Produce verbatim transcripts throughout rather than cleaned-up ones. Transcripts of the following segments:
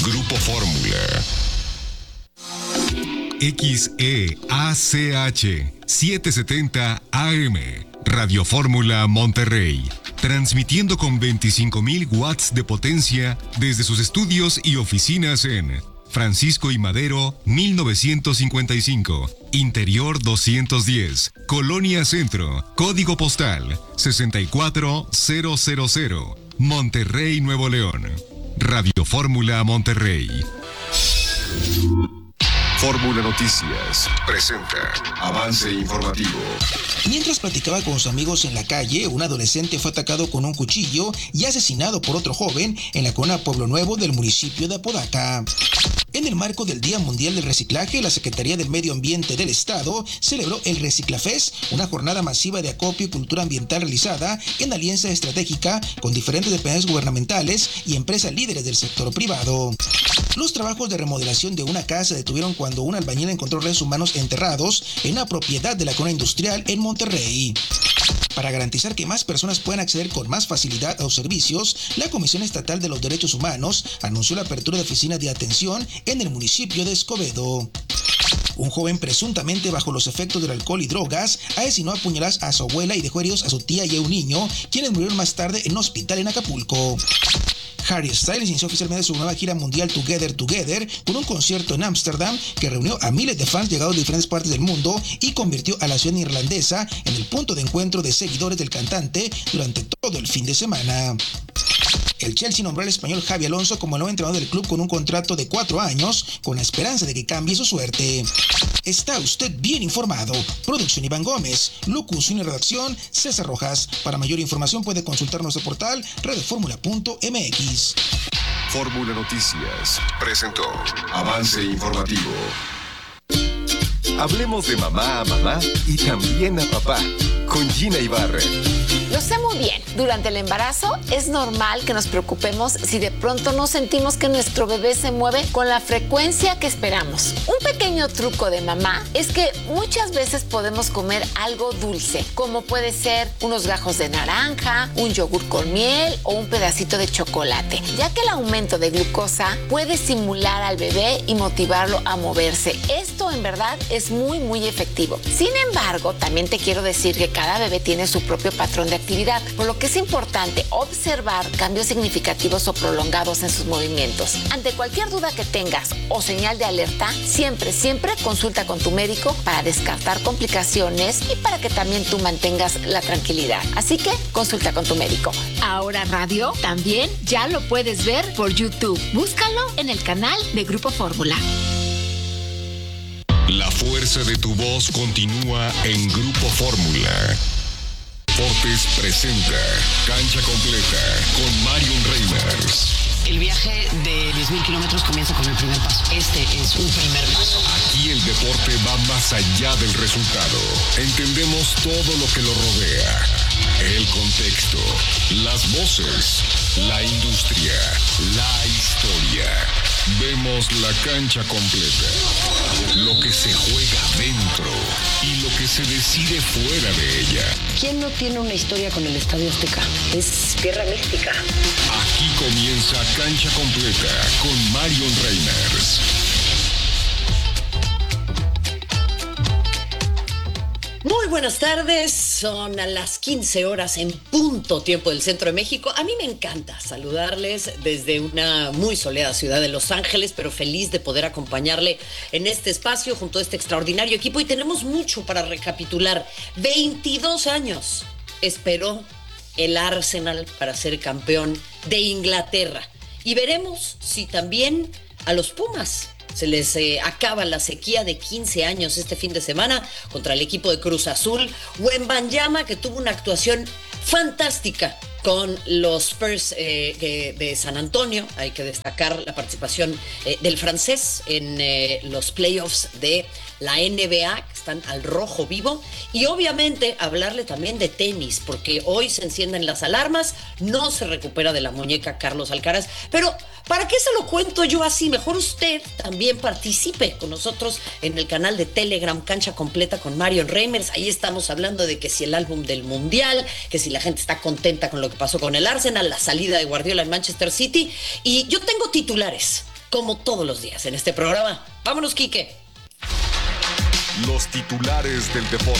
Grupo Fórmula. X E A C H setecientos setenta A M, Radio Fórmula Monterrey, transmitiendo con veinticinco mil watts de potencia desde sus estudios y oficinas en Francisco y Madero, mil novecientos cincuenta y cinco, Interior doscientos diez, Colonia Centro, Código Postal sesenta y cuatro mil, Monterrey, Nuevo León. Radio Fórmula Monterrey. Fórmula Noticias presenta avance informativo. Mientras platicaba con sus amigos en la calle, un adolescente fue atacado con un cuchillo y asesinado por otro joven en la colonia Pueblo Nuevo del municipio de Apodaca. En el marco del Día Mundial del Reciclaje, la Secretaría del Medio Ambiente del Estado celebró el Reciclafest, una jornada masiva de acopio y cultura ambiental realizada en alianza estratégica con diferentes dependencias gubernamentales y empresas líderes del sector privado. Los trabajos de remodelación de una casa detuvieron cuando un albañil encontró restos humanos enterrados en una propiedad de la colonia industrial en Monterrey. Para garantizar que más personas puedan acceder con más facilidad a los servicios, la Comisión Estatal de los Derechos Humanos anunció la apertura de oficinas de atención en el municipio de Escobedo. Un joven presuntamente bajo los efectos del alcohol y drogas asesinó a puñaladas a su abuela y dejó heridos a su tía y a un niño, quienes murieron más tarde en un hospital en Acapulco. Harry Styles inició oficialmente su nueva gira mundial Together Together con un concierto en Ámsterdam que reunió a miles de fans llegados de diferentes partes del mundo y convirtió a la ciudad irlandesa en el punto de encuentro de seguidores del cantante durante todo el fin de semana. El Chelsea nombró al español Xabi Alonso como el nuevo entrenador del club con un contrato de cuatro años con la esperanza de que cambie su suerte. Está usted bien informado. Producción Iván Gómez, locución y redacción César Rojas. Para mayor información puede consultar nuestro portal radioformula punto m x. Fórmula Noticias presentó avance informativo. Hablemos de mamá a mamá y también a papá con Gina Ibarra. Lo sé muy bien. Durante el embarazo es normal que nos preocupemos si de pronto no sentimos que nuestro bebé se mueve con la frecuencia que esperamos. Un pequeño truco de mamá es que muchas veces podemos comer algo dulce, como puede ser unos gajos de naranja, un yogur con miel o un pedacito de chocolate, ya que el aumento de glucosa puede estimular al bebé y motivarlo a moverse. Esto en verdad es muy muy efectivo. Sin embargo, también te quiero decir que cada bebé tiene su propio patrón de actividad, por lo que es importante observar cambios significativos o prolongados en sus movimientos. Ante cualquier duda que tengas o señal de alerta, siempre, siempre consulta con tu médico para descartar complicaciones y para que también tú mantengas la tranquilidad. Así que consulta con tu médico. Ahora Radio también ya lo puedes ver por YouTube. Búscalo en el canal de Grupo Fórmula. La fuerza de tu voz continúa en Grupo Fórmula. Deportes presenta Cancha Completa con Marion Reimers. El viaje de diez mil kilómetros comienza con el primer paso. Este es un primer paso. Aquí el deporte va más allá del resultado. Entendemos todo lo que lo rodea. El contexto, las voces, la industria, la historia. Vemos la cancha completa. Lo que se juega dentro y lo que se decide fuera de ella. ¿Quién no tiene una historia con el Estadio Azteca? Es tierra mística. Aquí comienza Cancha Completa con Marion Reimers. Muy buenas tardes, son a las quince horas en punto tiempo del centro de México. A mí me encanta saludarles desde una muy soleada ciudad de Los Ángeles, pero feliz de poder acompañarle en este espacio junto a este extraordinario equipo. Y tenemos mucho para recapitular. veintidós años esperó el Arsenal para ser campeón de Inglaterra. Y veremos si también a los Pumas se les eh, acaba la sequía de quince años este fin de semana contra el equipo de Cruz Azul. Wembanyama, que tuvo una actuación fantástica con los Spurs eh, de San Antonio. Hay que destacar la participación eh, del francés en eh, los playoffs de la N B A, que están al rojo vivo. Y obviamente hablarle también de tenis, porque hoy se encienden las alarmas, no se recupera de la muñeca Carlos Alcaraz. Pero, ¿para qué se lo cuento yo así? Mejor usted también participe con nosotros en el canal de Telegram Cancha Completa con Marion Reimers. Ahí estamos hablando de que si el álbum del Mundial, que si la gente está contenta con lo que pasó con el Arsenal, la salida de Guardiola en Manchester City. Y yo tengo titulares como todos los días en este programa. Vámonos, Quique. Los titulares del deporte.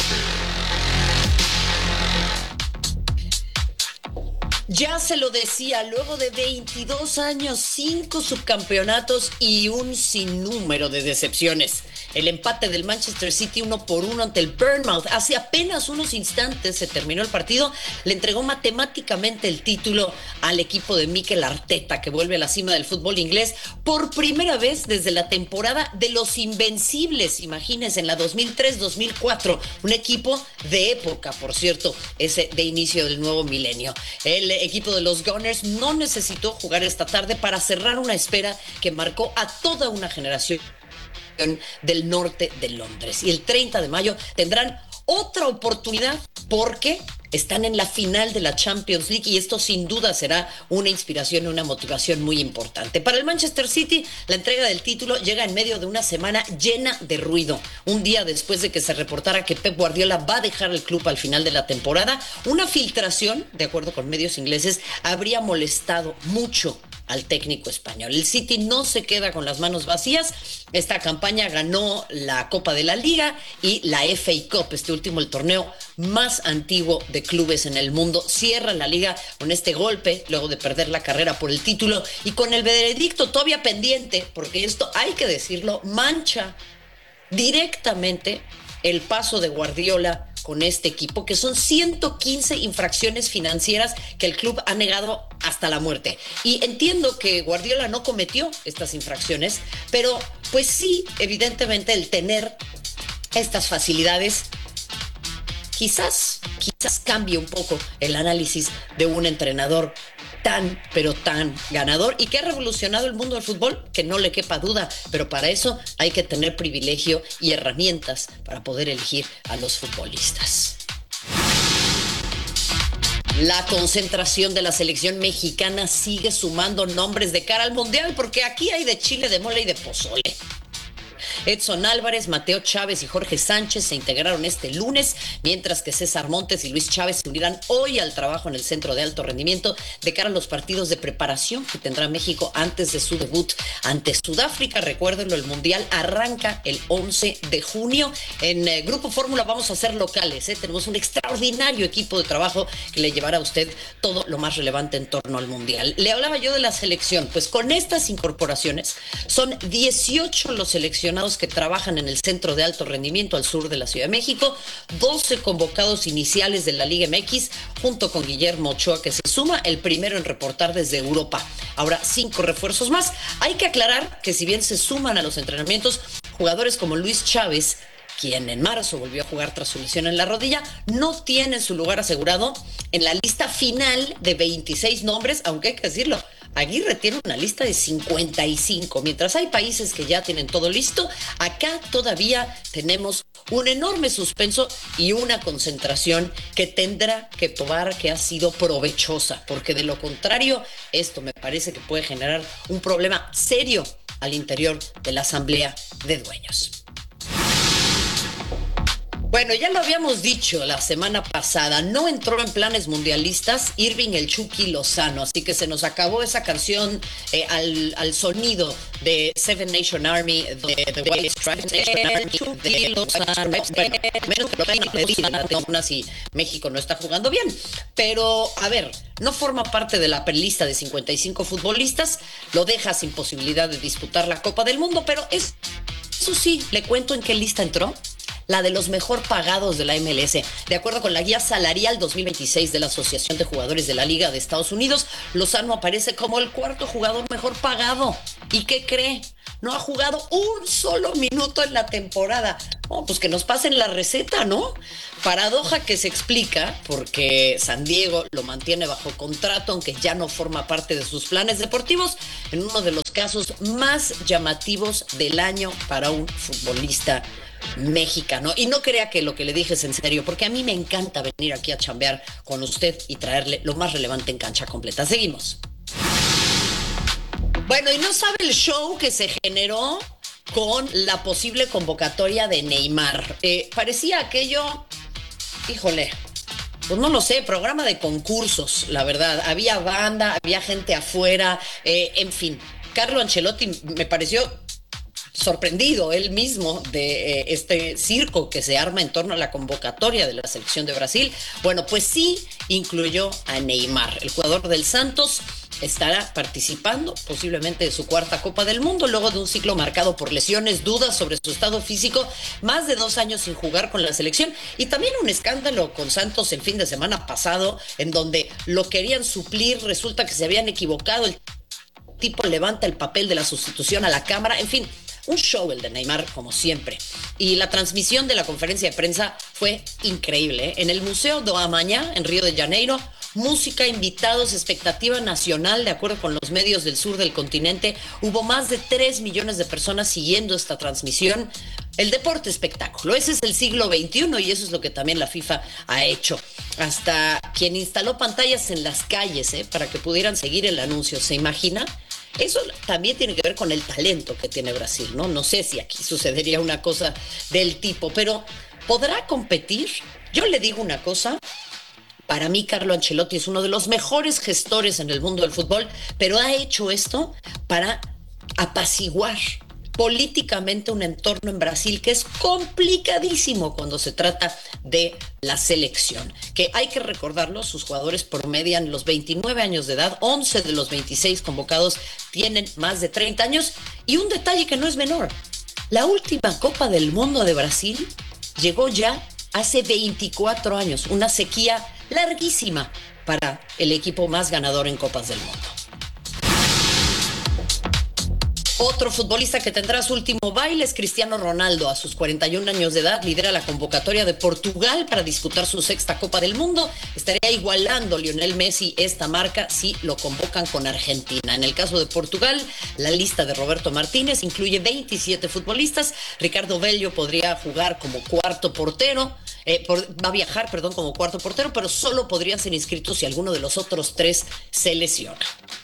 Ya se lo decía, luego de veintidós años, cinco subcampeonatos y un sinnúmero de decepciones. El empate del Manchester City uno por uno ante el Bournemouth. Hace apenas unos instantes se terminó el partido. Le entregó matemáticamente el título al equipo de Mikel Arteta, que vuelve a la cima del fútbol inglés por primera vez desde la temporada de los Invencibles. Imagínense, en la dos mil tres dos mil cuatro. Un equipo de época, por cierto, ese de inicio del nuevo milenio. El equipo de los Gunners no necesitó jugar esta tarde para cerrar una espera que marcó a toda una generación del norte de Londres. Y el treinta de mayo tendrán otra oportunidad porque están en la final de la Champions League y esto sin duda será una inspiración y una motivación muy importante. Para el Manchester City, la entrega del título llega en medio de una semana llena de ruido. Un día después de que se reportara que Pep Guardiola va a dejar el club al final de la temporada, una filtración, de acuerdo con medios ingleses, habría molestado mucho al técnico español. El City no se queda con las manos vacías. Esta campaña ganó la Copa de la Liga y la F A Cup, este último el torneo más antiguo de clubes en el mundo. Cierra la liga con este golpe luego de perder la carrera por el título y con el veredicto todavía pendiente, porque esto hay que decirlo, mancha directamente el paso de Guardiola con este equipo, que son ciento quince infracciones financieras que el club ha negado hasta la muerte. Y entiendo que Guardiola no cometió estas infracciones, pero pues sí, evidentemente el tener estas facilidades quizás, quizás cambie un poco el análisis de un entrenador tan, pero tan ganador y que ha revolucionado el mundo del fútbol, que no le quepa duda, pero para eso hay que tener privilegio y herramientas para poder elegir a los futbolistas. La concentración de la selección mexicana sigue sumando nombres de cara al Mundial, porque aquí hay de chile, de mole y de pozole. Edson Álvarez, Mateo Chávez y Jorge Sánchez se integraron este lunes, mientras que César Montes y Luis Chávez se unirán hoy al trabajo en el Centro de Alto Rendimiento de cara a los partidos de preparación que tendrá México antes de su debut ante Sudáfrica. Recuérdenlo, el Mundial arranca el once de junio. En eh, Grupo Fórmula vamos a ser locales, ¿eh? Tenemos un extraordinario equipo de trabajo que le llevará a usted todo lo más relevante en torno al Mundial. Le hablaba yo de la selección, pues con estas incorporaciones son dieciocho los seleccionados que trabajan en el Centro de Alto Rendimiento al sur de la Ciudad de México, doce convocados iniciales de la Liga M X, junto con Guillermo Ochoa, que se suma, el primero en reportar desde Europa. Ahora, cinco refuerzos más. Hay que aclarar que si bien se suman a los entrenamientos, jugadores como Luis Chávez, quien en marzo volvió a jugar tras su lesión en la rodilla, no tiene su lugar asegurado en la lista final de veintiséis nombres, aunque hay que decirlo, Aguirre tiene una lista de cincuenta y cinco. Mientras hay países que ya tienen todo listo, acá todavía tenemos un enorme suspenso y una concentración que tendrá que probar que ha sido provechosa, porque de lo contrario, esto me parece que puede generar un problema serio al interior de la Asamblea de Dueños. Bueno, ya lo habíamos dicho la semana pasada, no entró en planes mundialistas Irving el Chucky Lozano, así que se nos acabó esa canción eh, al, al sonido de Seven Nation Army, de The White Stripes, el Chucky Lozano. Bueno, menos que lo hayan pedido, aún así México no está jugando bien, pero a ver, no forma parte de la lista de cincuenta y cinco futbolistas, lo deja sin posibilidad de disputar la Copa del Mundo, pero es, eso sí, le cuento en qué lista entró. La de los mejor pagados de la M L S. De acuerdo con la guía salarial dos mil veintiséis de la Asociación de Jugadores de la Liga de Estados Unidos, Lozano aparece como el cuarto jugador mejor pagado. ¿Y qué cree? No ha jugado un solo minuto en la temporada. Oh, pues que nos pasen la receta, ¿no? Paradoja que se explica porque San Diego lo mantiene bajo contrato, aunque ya no forma parte de sus planes deportivos, en uno de los casos más llamativos del año para un futbolista mexicano. Y no crea que lo que le dije es en serio, porque a mí me encanta venir aquí a chambear con usted y traerle lo más relevante en Cancha Completa. Seguimos. Bueno, y no sabe el show que se generó con la posible convocatoria de Neymar. Eh, parecía aquello, híjole, pues no lo sé, programa de concursos, la verdad. Había banda, había gente afuera, eh, en fin. Carlo Ancelotti me pareció sorprendido él mismo de eh, este circo que se arma en torno a la convocatoria de la selección de Brasil. Bueno, pues sí incluyó a Neymar, el jugador del Santos. Estará participando posiblemente de su cuarta Copa del Mundo luego de un ciclo marcado por lesiones, dudas sobre su estado físico, más de dos años sin jugar con la selección y también un escándalo con Santos el fin de semana pasado en donde lo querían suplir, resulta que se habían equivocado, el tipo levanta el papel de la sustitución a la cámara, en fin, un show el de Neymar como siempre. Y la transmisión de la conferencia de prensa fue increíble, ¿eh? En el Museo do Amanhã en Río de Janeiro, música, invitados, expectativa nacional, de acuerdo con los medios del sur del continente. Hubo más de tres millones de personas siguiendo esta transmisión. El deporte espectáculo, ese es el siglo veintiuno y eso es lo que también la FIFA ha hecho. Hasta quien instaló pantallas en las calles, ¿eh? para que pudieran seguir el anuncio, ¿se imagina? Eso también tiene que ver con el talento que tiene Brasil, ¿no? No sé si aquí sucedería una cosa del tipo, pero ¿podrá competir? Yo le digo una cosa. Para mí, Carlo Ancelotti es uno de los mejores gestores en el mundo del fútbol, pero ha hecho esto para apaciguar políticamente un entorno en Brasil que es complicadísimo cuando se trata de la selección, que hay que recordarlo, sus jugadores promedian los veintinueve años de edad, once de los veintiséis convocados tienen más de treinta años, y un detalle que no es menor, la última Copa del Mundo de Brasil llegó ya hace veinticuatro años, una sequía larguísima para el equipo más ganador en Copas del Mundo. Otro futbolista que tendrá su último baile es Cristiano Ronaldo. A sus cuarenta y un años de edad lidera la convocatoria de Portugal para disputar su sexta Copa del Mundo. Estaría igualando Lionel Messi esta marca si lo convocan con Argentina. En el caso de Portugal, la lista de Roberto Martínez incluye veintisiete futbolistas. Ricardo Bello podría jugar como cuarto portero. Eh, por, va a viajar, perdón, como cuarto portero, pero solo podrían ser inscritos si alguno de los otros tres se lesiona.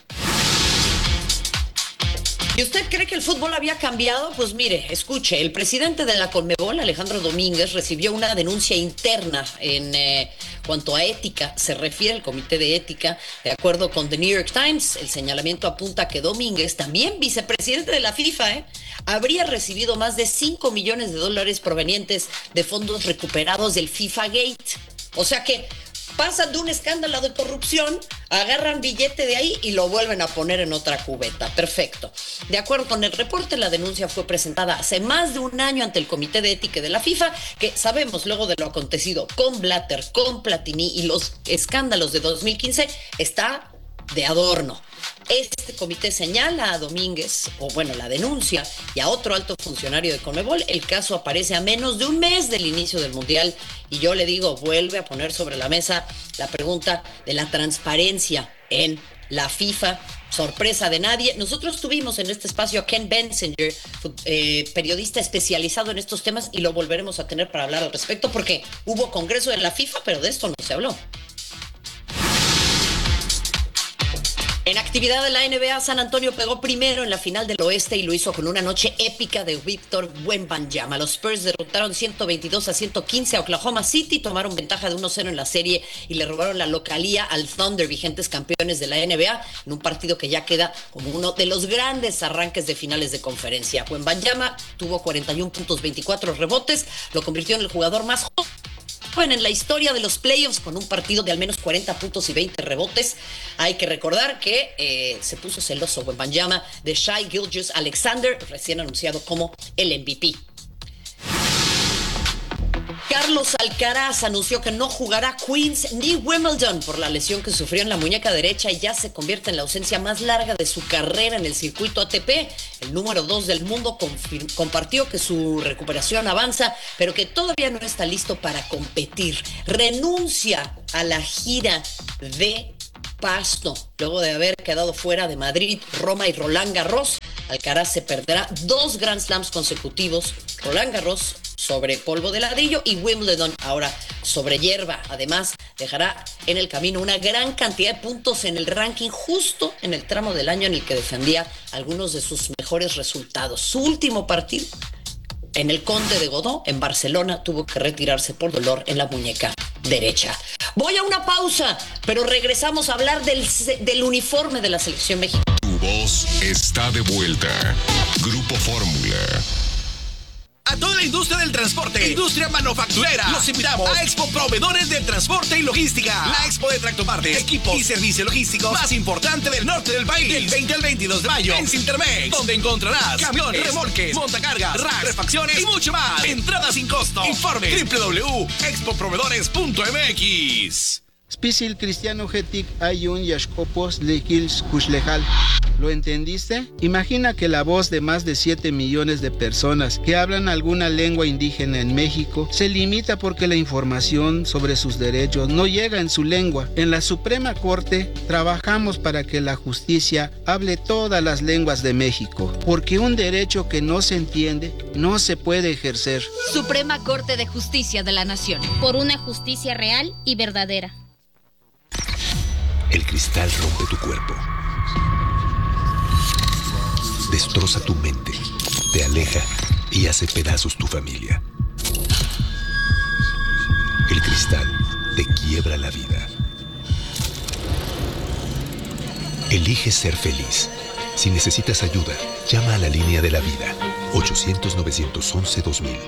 ¿Y usted cree que el fútbol había cambiado? Pues mire, escuche, el presidente de la Conmebol, Alejandro Domínguez, recibió una denuncia interna en eh, cuanto a ética se refiere, el comité de ética. De acuerdo con The New York Times, el señalamiento apunta que Domínguez, también vicepresidente de la FIFA, eh, habría recibido más de cinco millones de dólares provenientes de fondos recuperados del FIFA Gate. O sea que pasan de un escándalo de corrupción, agarran billete de ahí y lo vuelven a poner en otra cubeta. Perfecto. De acuerdo con el reporte, la denuncia fue presentada hace más de un año ante el Comité de Ética de la FIFA, que sabemos luego de lo acontecido con Blatter, con Platini y los escándalos de dos mil quince, está de adorno. Este comité señala a Domínguez, o bueno, la denuncia, y a otro alto funcionario de Conmebol. El caso aparece a menos de un mes del inicio del Mundial y yo le digo, vuelve a poner sobre la mesa la pregunta de la transparencia en la FIFA. Sorpresa de nadie. Nosotros tuvimos en este espacio a Ken Bensinger, eh, periodista especializado en estos temas, y lo volveremos a tener para hablar al respecto porque hubo congreso de la FIFA, pero de esto no se habló. En actividad de la N B A, San Antonio pegó primero en la final del oeste y lo hizo con una noche épica de Víctor Wembanyama. Los Spurs derrotaron ciento veintidós a ciento quince a Oklahoma City, tomaron ventaja de uno cero en la serie y le robaron la localía al Thunder, vigentes campeones de la N B A, en un partido que ya queda como uno de los grandes arranques de finales de conferencia. Wembanyama tuvo cuarenta y uno puntos, veinticuatro rebotes, lo convirtió en el jugador más joven en la historia de los playoffs con un partido de al menos cuarenta puntos y veinte rebotes. Hay que recordar que eh, se puso celoso Wembanyama de Shai Gilgeous-Alexander, recién anunciado como el M V P. Carlos Alcaraz anunció que no jugará Queens ni Wimbledon por la lesión que sufrió en la muñeca derecha y ya se convierte en la ausencia más larga de su carrera en el circuito A T P. El número dos del mundo confir- compartió que su recuperación avanza, pero que todavía no está listo para competir. Renuncia a la gira de Pasto luego de haber quedado fuera de Madrid, Roma y Roland Garros. Alcaraz se perderá dos Grand Slams consecutivos, Roland Garros sobre polvo de ladrillo y Wimbledon ahora sobre hierba. Además, dejará en el camino una gran cantidad de puntos en el ranking justo en el tramo del año en el que defendía algunos de sus mejores resultados. Su último partido en el Conde de Godó, en Barcelona, tuvo que retirarse por dolor en la muñeca derecha. Voy a una pausa, pero regresamos a hablar del, del uniforme de la selección mexicana. Tu voz está de vuelta. Grupo Fórmula. A toda la industria del transporte, industria manufacturera, los invitamos a Expo Proveedores de Transporte y Logística. La expo de tractopartes, equipos y servicios logísticos más importante del norte del país. Del veinte al veintidós de mayo en Cintermex, donde encontrarás camiones, remolques, montacargas, racks, refacciones y mucho más. Entrada sin costo. Informe doble u doble u doble u punto expo proveedores punto m x. Spisil cristiano getik ayun yashkopos lekils kushlejal. ¿Lo entendiste? Imagina que la voz de más de siete millones de personas que hablan alguna lengua indígena en México se limita porque la información sobre sus derechos no llega en su lengua. En la Suprema Corte trabajamos para que la justicia hable todas las lenguas de México, porque un derecho que no se entiende no se puede ejercer. Suprema Corte de Justicia de la Nación. Por una justicia real y verdadera. El cristal rompe tu cuerpo. Destroza tu mente, te aleja y hace pedazos tu familia. El cristal te quiebra la vida. Elige ser feliz. Si necesitas ayuda, llama a la línea de la vida. ochocientos, novecientos once, dos mil.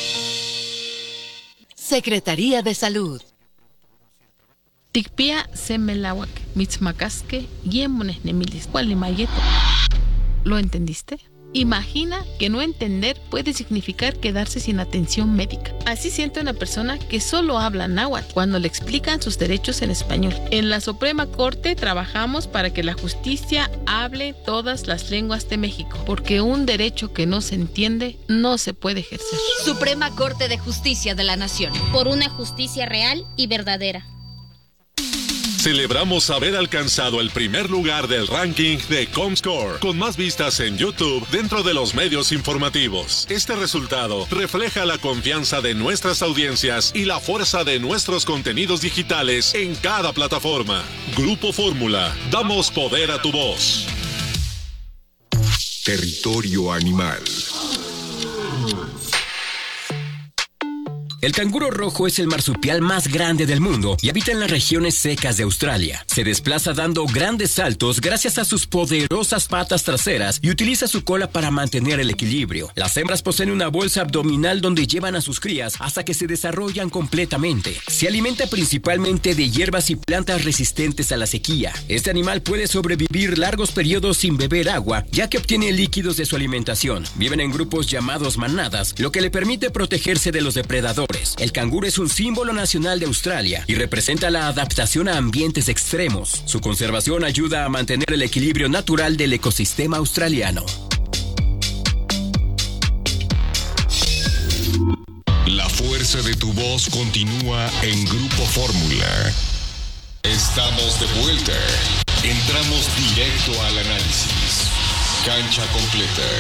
Secretaría de Salud. Tikpia semelawak, mitzmacasque, yemones nemilis, cualimayeto. ¿Lo entendiste? Imagina que no entender puede significar quedarse sin atención médica. Así siente una persona que solo habla náhuatl cuando le explican sus derechos en español. En la Suprema Corte trabajamos para que la justicia hable todas las lenguas de México, porque un derecho que no se entiende no se puede ejercer. Suprema Corte de Justicia de la Nación. Por una justicia real y verdadera. Celebramos haber alcanzado el primer lugar del ranking de Comscore, con más vistas en YouTube dentro de los medios informativos. Este resultado refleja la confianza de nuestras audiencias y la fuerza de nuestros contenidos digitales en cada plataforma. Grupo Fórmula, damos poder a tu voz. Territorio animal. El canguro rojo es el marsupial más grande del mundo y habita en las regiones secas de Australia. Se desplaza dando grandes saltos gracias a sus poderosas patas traseras y utiliza su cola para mantener el equilibrio. Las hembras poseen una bolsa abdominal donde llevan a sus crías hasta que se desarrollan completamente. Se alimenta principalmente de hierbas y plantas resistentes a la sequía. Este animal puede sobrevivir largos periodos sin beber agua, ya que obtiene líquidos de su alimentación. Viven en grupos llamados manadas, lo que le permite protegerse de los depredadores. El canguro es un símbolo nacional de Australia y representa la adaptación a ambientes extremos. Su conservación ayuda a mantener el equilibrio natural del ecosistema australiano. La fuerza de tu voz continúa en Grupo Fórmula. Estamos de vuelta. Entramos directo al análisis. Cancha completa.